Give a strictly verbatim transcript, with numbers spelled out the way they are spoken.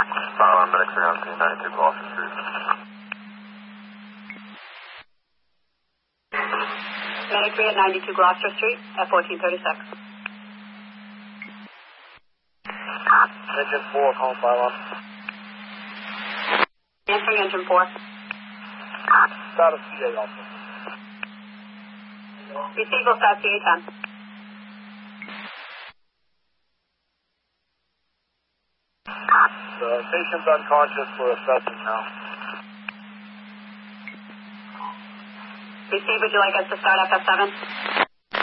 Fire medics around scene, ninety-two Gloucester Street. Medic three at ninety-two Gloucester Street at fourteen thirty-six. Engine four, calling fire alarm. Answering engine four. Status C A also. Receive will start C A ten. The patient's unconscious, we're assessing now. Receive, would you like us to start F F seven?